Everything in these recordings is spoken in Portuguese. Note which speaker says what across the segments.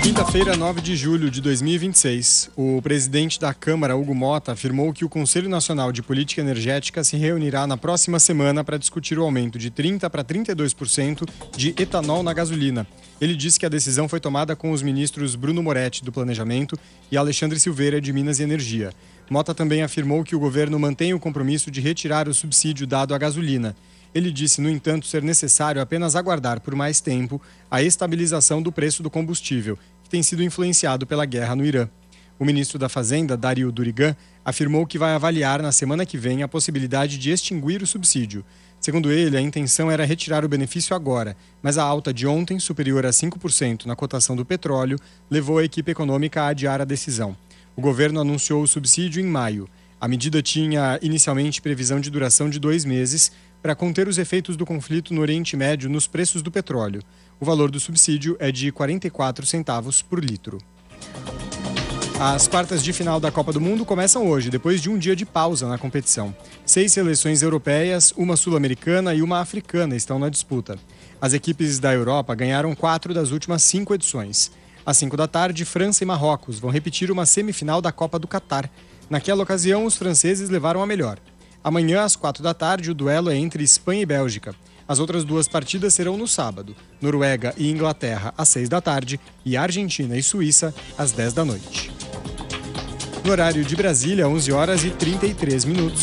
Speaker 1: Quinta-feira, 9 de julho de 2026, o presidente da Câmara, Hugo Motta, afirmou que o Conselho Nacional de Política Energética se reunirá na próxima semana para discutir o aumento de 30% para 32% de etanol na gasolina. Ele disse que a decisão foi tomada com os ministros Bruno Moretti, do Planejamento, e Alexandre Silveira, de Minas e Energia. Motta também afirmou que o governo mantém o compromisso de retirar o subsídio dado à gasolina. Ele disse, no entanto, ser necessário apenas aguardar por mais tempo a estabilização do preço do combustível, que tem sido influenciado pela guerra no Irã. O ministro da Fazenda, Dario Durigan, afirmou que vai avaliar na semana que vem a possibilidade de extinguir o subsídio. Segundo ele, a intenção era retirar o benefício agora, mas a alta de ontem, superior a 5% na cotação do petróleo, levou a equipe econômica a adiar a decisão. O governo anunciou o subsídio em maio. A medida tinha inicialmente previsão de duração de 2 meses para conter os efeitos do conflito no Oriente Médio nos preços do petróleo. O valor do subsídio é de 44 centavos por litro. As quartas de final da Copa do Mundo começam hoje, depois de um dia de pausa na competição. 6 seleções europeias, uma sul-americana e uma africana estão na disputa. As equipes da Europa ganharam 4 das últimas 5 edições. Às 5 da tarde, França e Marrocos vão repetir uma semifinal da Copa do Catar. Naquela ocasião, os franceses levaram a melhor. Amanhã, às 4 da tarde, o duelo é entre Espanha e Bélgica. As outras 2 partidas serão no sábado. Noruega e Inglaterra, às 6 da tarde, e Argentina e Suíça, às 10 da noite. No horário de Brasília, 11 horas e 33 minutos.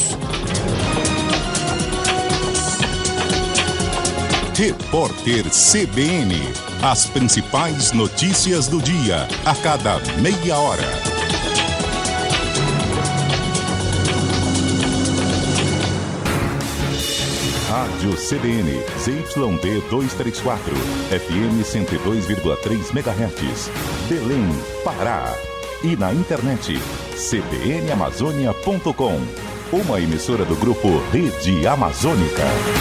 Speaker 2: Repórter CBN. As principais notícias do dia, a cada meia hora. Rádio CBN, ZYD 234, FM 102,3 MHz, Belém, Pará. E na internet, cbnamazônia.com, uma emissora do grupo Rede Amazônica.